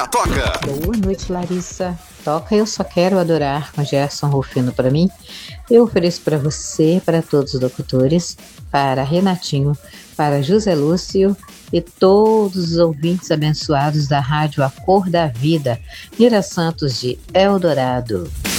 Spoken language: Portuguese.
Toca, toca. Boa noite, Larissa. Toca Eu Só Quero Adorar, com Gerson Rufino para mim. Eu ofereço para você, para todos os locutores, para Renatinho, para José Lúcio e todos os ouvintes abençoados da Rádio A Cor da Vida, Mira Santos de Eldorado.